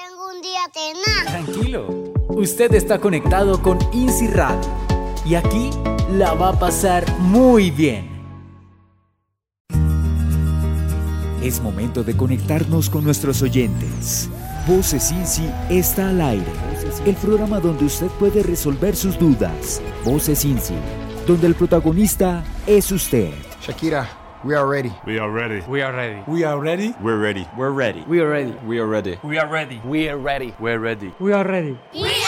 tengo un día tenaz. Tranquilo, usted está conectado con INSI Radio y aquí la va a pasar muy bien. Es momento de conectarnos con nuestros oyentes. Voces INSI está al aire, el programa donde usted puede resolver sus dudas. Voces INSI, donde el protagonista es usted. Shakira, we are ready. We are ready. We are ready. We are ready. We're ready. We're ready. We are ready. We are ready. We are ready. We are ready. We're ready. We are ready. We